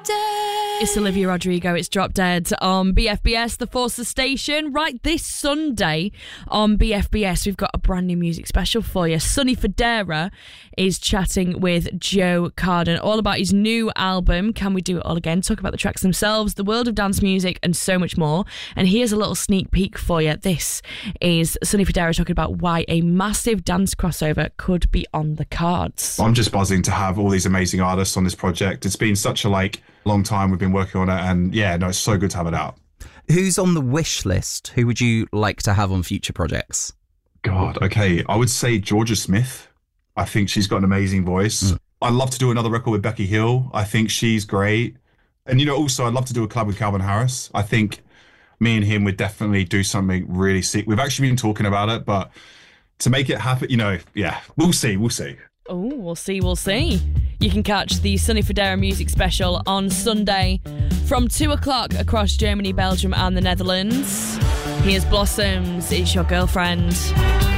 It's Olivia Rodrigo, it's Drop Dead on BFBS, the Forces Station. Right, this Sunday on BFBS, we've got a brand new music special for you. Sonny Fodera is chatting with Joe Carden all about his new album, Can We Do It All Again? Talk about the tracks themselves, the world of dance music, and so much more. And here's a little sneak peek for you. This is Sonny Fodera talking about why a massive dance crossover could be on the cards. I'm just buzzing to have all these amazing artists on this project. It's been such a long time we've been working on it, and it's so good to have it out. Who's on the wish list? Who would you like to have on future projects? God, okay, I would say Georgia Smith. I think she's got an amazing voice. I'd love to do another record with Becky Hill. I think she's great. And also I'd love to do a collab with Calvin Harris. I think me and him would definitely do something really sick. We've actually been talking about it, but to make it happen, we'll see. Oh, we'll see. You can catch the Sonny Fodera music special on Sunday from 2 o'clock across Germany, Belgium and the Netherlands. Here's Blossoms, It's Your Girlfriend.